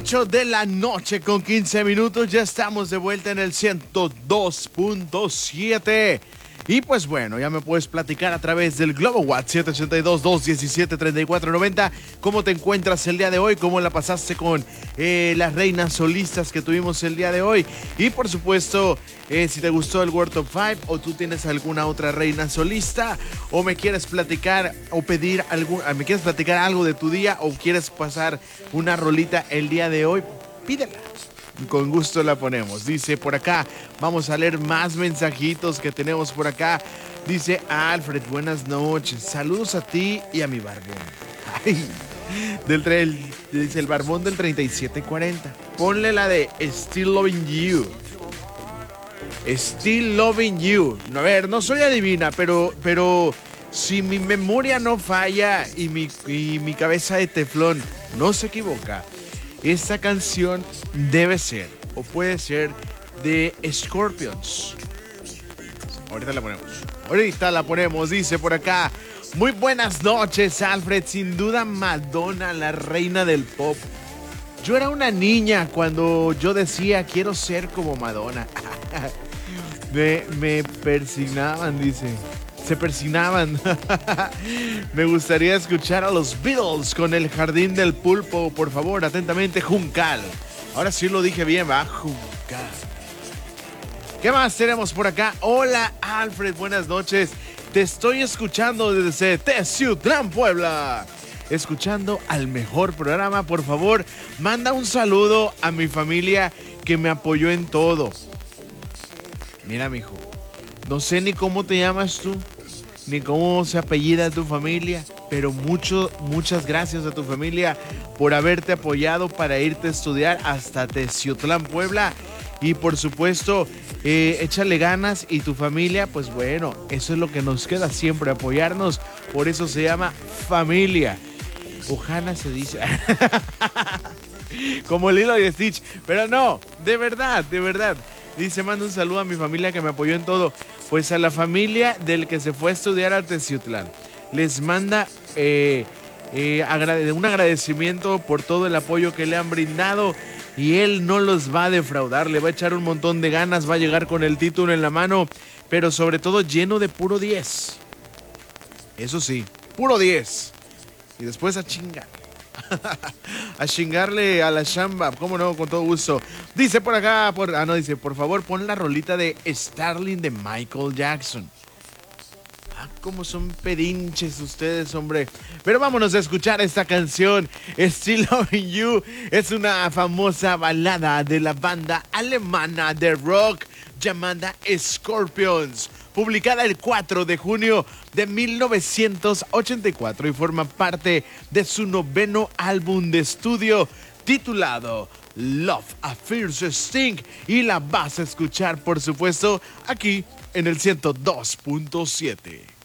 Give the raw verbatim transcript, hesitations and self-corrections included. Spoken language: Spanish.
ocho de la noche con quince minutos, ya estamos de vuelta en el ciento dos punto siete. Y pues bueno, ya me puedes platicar a través del Globo WhatsApp siete ocho dos, dos uno siete, tres cuatro nueve cero. ¿Cómo te encuentras el día de hoy? ¿Cómo la pasaste con eh, las reinas solistas que tuvimos el día de hoy? Y por supuesto, eh, si te gustó el World Top cinco o tú tienes alguna otra reina solista o me quieres platicar o pedir algún, me quieres platicar algo de tu día o quieres pasar una rolita el día de hoy, pídela. Con gusto la ponemos. Dice por acá, vamos a leer más mensajitos que tenemos por acá. Dice Alfred, buenas noches. Saludos a ti y a mi barbón. Ay, del tre- dice el barbón del treinta y siete cuarenta. Ponle la de Still Loving You. Still Loving You. A ver, no soy adivina, pero, pero si mi memoria no falla y mi, y mi cabeza de teflón no se equivoca, esta canción debe ser, o puede ser, de Scorpions. Ahorita la ponemos. Ahorita la ponemos, dice por acá. Muy buenas noches, Alfred. Sin duda, Madonna, la reina del pop. Yo era una niña cuando yo decía, quiero ser como Madonna. me, me persignaban, dice. Se persinaban. Me gustaría escuchar a los Beatles con El Jardín del Pulpo. Por favor, atentamente, Juncal. Ahora sí lo dije bien, va, Juncal. ¿Qué más tenemos por acá? Hola, Alfred, buenas noches. Te estoy escuchando desde Teciutlán, Puebla. Escuchando al mejor programa. Por favor, manda un saludo a mi familia que me apoyó en todo. Mira, mijo, no sé ni cómo te llamas tú, ni cómo se apellida tu familia, pero mucho, muchas gracias a tu familia por haberte apoyado para irte a estudiar hasta Teciutlán, Puebla. Y por supuesto, eh, échale ganas y tu familia, pues bueno, eso es lo que nos queda siempre, apoyarnos. Por eso se llama familia. Ojana se dice. Como Lilo y Stitch. Pero no, de verdad, de verdad. Dice, manda un saludo a mi familia que me apoyó en todo. Pues a la familia del que se fue a estudiar a Teciutlán. Les manda eh, eh, agrade- un agradecimiento por todo el apoyo que le han brindado. Y él no los va a defraudar. Le va a echar un montón de ganas. Va a llegar con el título en la mano. Pero sobre todo lleno de puro diez. Eso sí, puro diez. Y después a chingar. A chingarle a la chamba, cómo no, con todo gusto. Dice por acá, por, ah no, dice, por favor pon la rolita de Starling de Michael Jackson. Ah, cómo son pedinches ustedes, hombre. Pero vámonos a escuchar esta canción. Still Loving You es una famosa balada de la banda alemana de rock llamada Scorpions, publicada el cuatro de junio de mil novecientos ochenta y cuatro y forma parte de su noveno álbum de estudio titulado Love a Fierce Sting, y la vas a escuchar por supuesto aquí en el ciento dos punto siete.